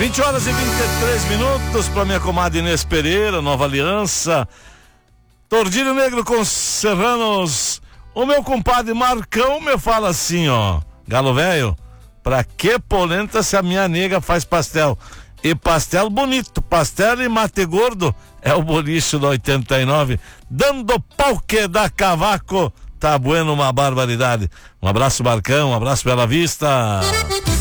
20 horas e 23 minutos para minha comadre Inês Pereira, Nova Aliança. Tordilho Negro com Serranos. O meu compadre Marcão me fala assim, ó. Galo velho, pra que polenta se a minha nega faz pastel? E pastel bonito, pastel e mate gordo é o boliche do 89. Dando pau que dá cavaco, tá bueno uma barbaridade. Um abraço Marcão, um abraço Bela Vista.